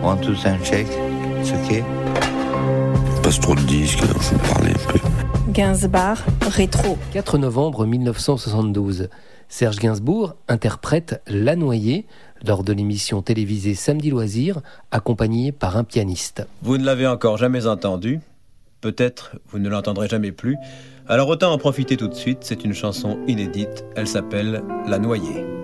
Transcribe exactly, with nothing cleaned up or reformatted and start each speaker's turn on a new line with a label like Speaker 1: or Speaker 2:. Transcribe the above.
Speaker 1: One, two, sound check. It's okay.
Speaker 2: Passe trop de disques, alors je vais parler un peu.
Speaker 3: Gainsbourg, rétro.
Speaker 4: quatre novembre mille neuf cent soixante-douze. Serge Gainsbourg interprète La Noyée lors de l'émission télévisée Samedi Loisirs, accompagné par un pianiste.
Speaker 5: Vous ne l'avez encore jamais entendu. Peut-être vous ne l'entendrez jamais plus. Alors autant en profiter tout de suite. C'est une chanson inédite. Elle s'appelle La Noyée.